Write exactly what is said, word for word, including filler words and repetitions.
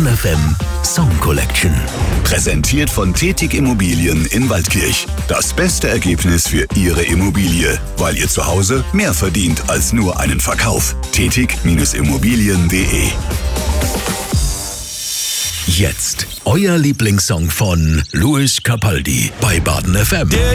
Baden F M Song Collection. Präsentiert von Tetig Immobilien in Waldkirch. Das beste Ergebnis für Ihre Immobilie, weil ihr zu Hause mehr verdient als nur einen Verkauf. Tetig Immobilien punkt de. Jetzt euer Lieblingssong von Louis Capaldi bei Baden F M. Der